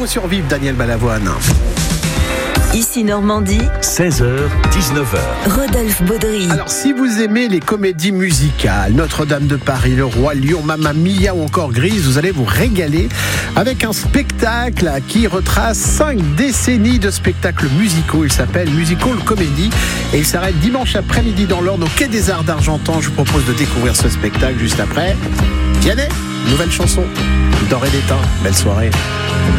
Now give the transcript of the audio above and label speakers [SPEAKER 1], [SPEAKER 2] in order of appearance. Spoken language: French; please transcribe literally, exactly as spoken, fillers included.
[SPEAKER 1] vous survivre, Daniel Balavoine.
[SPEAKER 2] Ici Normandie,
[SPEAKER 3] seize heures, dix-neuf heures.
[SPEAKER 2] Rodolphe Baudry.
[SPEAKER 1] Alors, si vous aimez les comédies musicales, Notre-Dame de Paris, Le Roi Lion, Mamma Mia ou encore Grise, vous allez vous régaler avec un spectacle qui retrace cinq décennies de spectacles musicaux. Il s'appelle Musical Comedy et il s'arrête dimanche après-midi dans l'Orne au Quai des Arts d'Argentan. Je vous propose de découvrir ce spectacle juste après. Vianney, nouvelle chanson, Doré d'étain. Belle soirée.